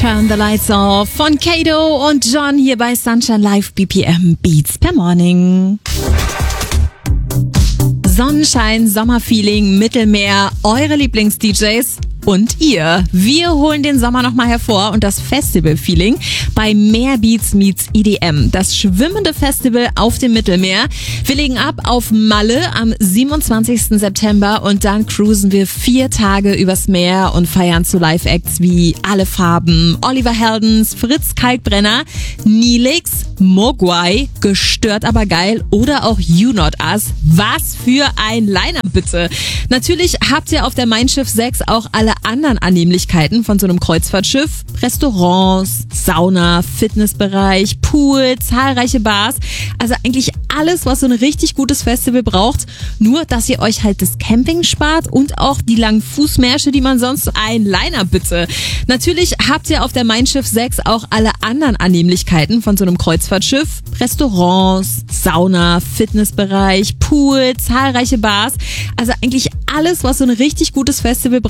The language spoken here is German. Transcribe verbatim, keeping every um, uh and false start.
Turn the Lights Off von Kato und John hier bei Sunshine Live B P M Beats per Morning. Sonnenschein, Sommerfeeling, Mittelmeer, eure Lieblings-D Js und ihr. Wir holen den Sommer nochmal hervor und das Festival-Feeling bei Mehr Beats meets E D M. Das schwimmende Festival auf dem Mittelmeer. Wir legen ab auf Malle am siebenundzwanzigsten September und dann cruisen wir vier Tage übers Meer und feiern zu Live-Acts wie Alle Farben, Oliver Heldens, Fritz Kalkbrenner, Nilix, Mogwai, Gestört aber geil oder auch You Not Us. Was für ein Line-Up bitte. Natürlich habt ihr auf der Mein Schiff sechs auch alle anderen Annehmlichkeiten von so einem Kreuzfahrtschiff. Restaurants, Sauna, Fitnessbereich, Pool, zahlreiche Bars. Also eigentlich alles, was so ein richtig gutes Festival braucht. Nur, dass ihr euch halt das Camping spart und auch die langen Fußmärsche, die man sonst ein Line-Up bitte. Natürlich habt ihr auf der Mein Schiff sechs auch alle anderen Annehmlichkeiten von so einem Kreuzfahrtschiff. Restaurants, Sauna, Fitnessbereich, Pool, zahlreiche Bars. Also eigentlich alles, was so ein richtig gutes Festival braucht.